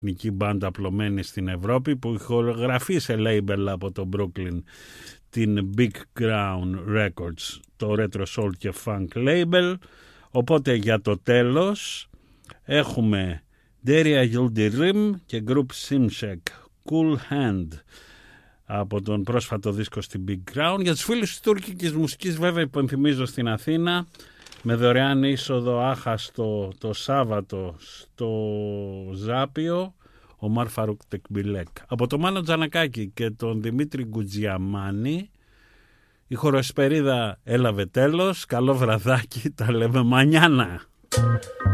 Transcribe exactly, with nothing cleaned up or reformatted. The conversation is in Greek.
εθνική μπάντα απλωμένη στην Ευρώπη που ηχογραφεί σε label από το Brooklyn, την Big Crown Records, το Retro Soul και Funk label. Οπότε για το τέλος έχουμε Deria Yildirim και Group Simsek, Cool Hand, από τον πρόσφατο δίσκο στην Big Crown. Για τους φίλους της τουρκικής μουσικής βέβαια υπενθυμίζω στην Αθήνα με δωρεάν είσοδο άχαστο το Σάββατο στο Ζάπιο ο Μαρ Φαρούκ Τεκμπιλέκ. Από τον Μάνο Τζανακάκη και τον Δημήτρη Γκουτζιαμάνη η χοροσπερίδα έλαβε τέλος. Καλό βραδάκι, τα λέμε μανιάνα.